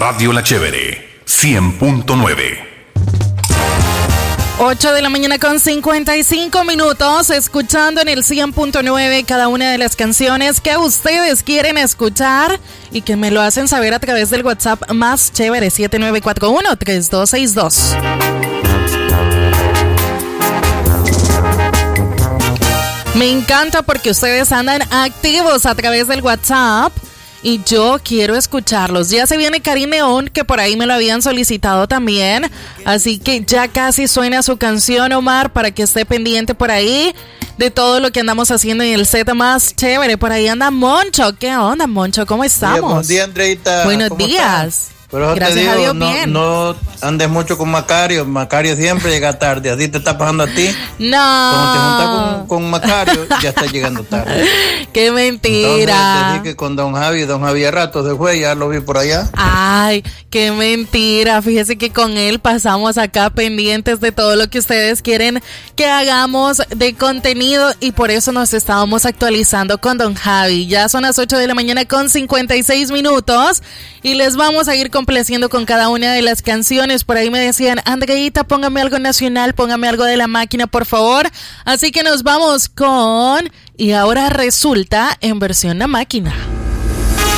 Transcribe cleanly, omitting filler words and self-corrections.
Radio La Chévere 100.9. 8 de la mañana con 55 minutos, escuchando en el 100.9 cada una de las canciones que ustedes quieren escuchar y que me lo hacen saber a través del WhatsApp más chévere 7941-3262. Me encanta porque ustedes andan activos a través del WhatsApp. Y yo quiero escucharlos. Ya se viene Karim Neón, que por ahí me lo habían solicitado también. Así que ya casi suena su canción, Omar, para que esté pendiente por ahí de todo lo que andamos haciendo en el set más chévere. Por ahí anda Moncho. ¿Qué onda, Moncho? ¿Cómo estamos? Buen día, Andreita. Buenos días. Estás? Pero gracias te digo, a Dios, bien. No andes mucho con Macario. Macario siempre llega tarde. Así te está pasando a ti. No. Cuando te juntas con Macario, ya está llegando tarde. ¡Qué mentira! Entonces, te dije que con Don Javi a rato se fue, ya lo vi por allá. Ay, qué mentira. Fíjese que con él pasamos acá pendientes de todo lo que ustedes quieren que hagamos de contenido y por eso nos estábamos actualizando con Don Javi. Ya son las 8 de la mañana con 56 minutos y les vamos a ir complaciendo con cada una de las canciones. Por ahí me decían, Andreita, póngame algo nacional, póngame algo de La Máquina, por favor. Así que nos vamos con Y Ahora Resulta en versión La Máquina.